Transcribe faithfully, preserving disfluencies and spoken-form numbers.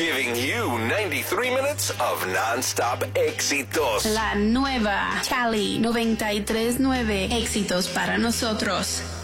Giving you ninety-three minutes of non-stop éxitos. La nueva Cali noventa y tres nueve. Éxitos para nosotros.